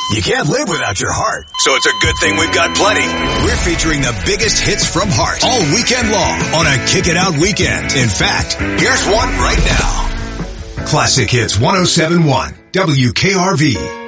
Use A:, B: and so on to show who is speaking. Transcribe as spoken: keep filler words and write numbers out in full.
A: You can't live without your heart.
B: So it's a good thing we've got plenty. We're featuring the biggest hits from Heart all weekend long on a Kick It Out weekend. In fact, here's one right now. Classic Hits one oh seven point one W K R V.